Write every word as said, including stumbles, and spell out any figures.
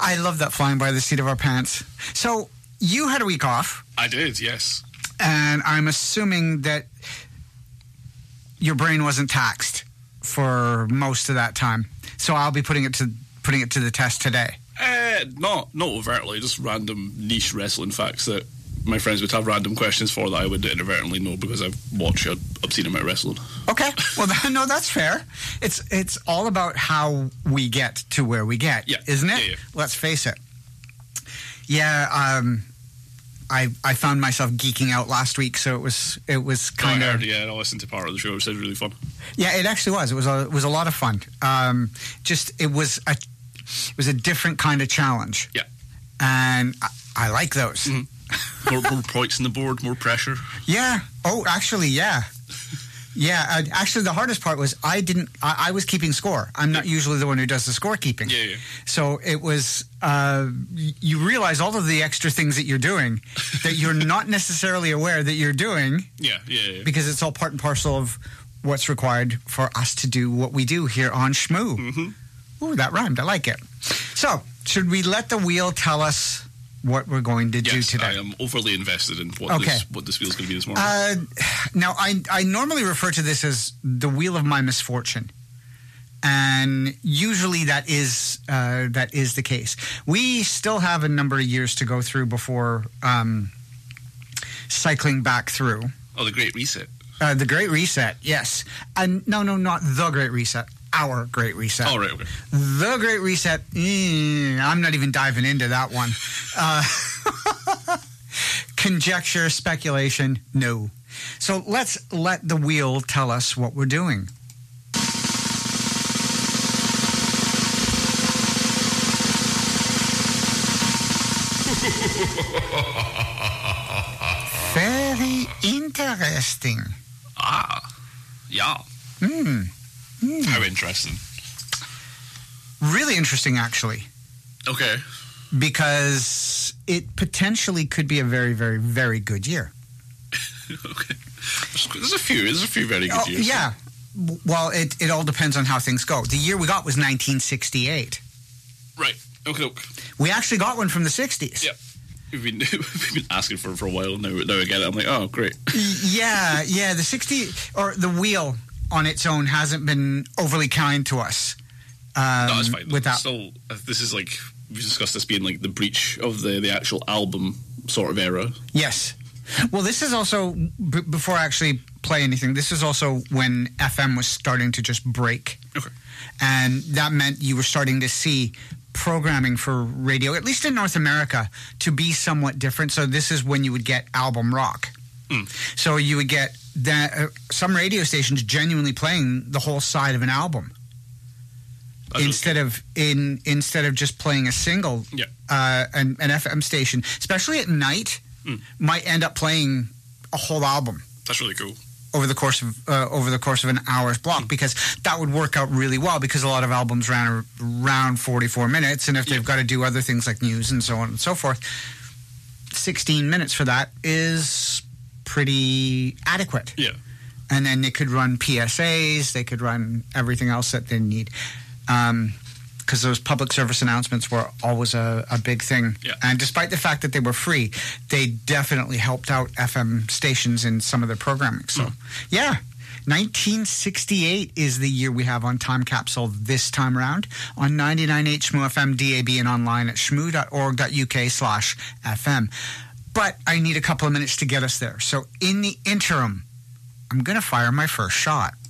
I love that, flying by the seat of our pants. So you had a week off. I did, yes. And I'm assuming that your brain wasn't taxed for most of that time. So I'll be putting it to putting it to the test today. Uh, not not overtly, just random niche wrestling facts that my friends would have random questions for that I would inadvertently know because I've watched an obscene amount of wrestling. Okay, well, that, no, that's fair. It's it's all about how we get to where we get, yeah. isn't it? Yeah, yeah. Let's face it. Yeah, um, I I found myself geeking out last week, so it was it was kind oh, I of heard, yeah. I listened to part of the show. It was really fun. Yeah, it actually was. It was a, it was a lot of fun. Um, just it was a it was a different kind of challenge. Yeah, and I, I like those. Mm-hmm. more, more points on the board, more pressure. Yeah. Oh, actually, yeah. Yeah. Uh, actually, the hardest part was I didn't. I, I was keeping score. I'm not usually the one who does the scorekeeping. Yeah, yeah. So it was. Uh, you realize all of the extra things that you're doing that you're not necessarily aware that you're doing. Yeah, yeah, yeah. Because it's all part and parcel of what's required for us to do what we do here on Shmoo. Mm-hmm. Ooh, that rhymed. I like it. So, should we let the wheel tell us what we're going to yes, do today? I am overly invested in what okay. this what this wheel's going to be this morning. Uh, now, I I normally refer to this as the wheel of my misfortune, and usually that is uh, that is the case. We still have a number of years to go through before um, cycling back through. Oh, the Great Reset. Uh, the Great Reset, yes. And no, no, not the Great Reset. Our Great Reset. Oh, right, okay. The Great Reset, eh, I'm not even diving into that one. Uh, conjecture, speculation, no. So let's let the wheel tell us what we're doing. Very interesting. Ah, yeah. Hmm. Mm. How interesting. Really interesting, actually. Okay. Because it potentially could be a very, very, very good year. Okay. There's a few. There's a few very good oh, years. Yeah. Well, it, it all depends on how things go. The year we got was nineteen sixty-eight. Right. Okay, okay. We actually got one from the sixties. Yeah. We've been, we've been asking for it for a while. Now, now I get it. I'm like, oh, great. Yeah, yeah. The sixty or the wheel on its own hasn't been overly kind to us. Um, no, that's fine. With that. Still, this is like, we discussed this being like the breach of the, the actual album sort of era. Yes. Well, this is also, b- before I actually play anything, this is also when F M was starting to just break. Okay. And that meant you were starting to see programming for radio, at least in North America, to be somewhat different. So this is when you would get album rock. Mm. So you would get that, uh, some radio stations genuinely playing the whole side of an album. That's instead okay. of in instead of just playing a single. Yeah. Uh, an, an F M station, especially at night, mm. might end up playing a whole album. That's really cool. Over the course of uh, over the course of an hour's block, mm. because that would work out really well, because a lot of albums ran around forty-four minutes, and if they've yeah. got to do other things like news and so on and so forth, sixteen minutes for that is pretty adequate. Yeah. And then they could run P S As, they could run everything else that they need. Um, because those public service announcements were always a, a big thing. Yeah. And despite the fact that they were free, they definitely helped out F M stations in some of their programming. So, mm. yeah, nineteen sixty-eight is the year we have on Time Capsule this time around on ninety-nine point eight Shmoo F M, D A B, and online at shmoo.org.uk slash FM. But I need a couple of minutes to get us there. So in the interim, I'm going to fire my first shot.